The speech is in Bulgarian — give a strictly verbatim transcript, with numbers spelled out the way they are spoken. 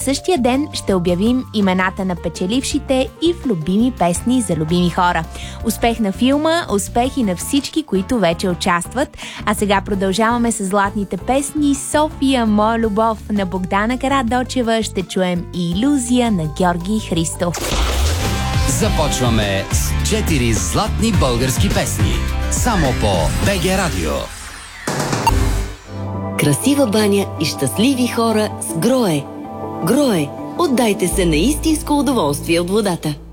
същия ден ще обявим имената на печелившите и в любими песни за любими хора. Успех на филма, успех и на всички, които вече участват. А сега продължаваме с златните песни. София, моя любов на Богдана Карадочева. Ще чуем и Илюзия на Георги Христов. Започваме с четири златни български песни. Само по БГ Радио. Красива баня и щастливи хора с Грое. Грое, отдайте се на истинско удоволствие от водата.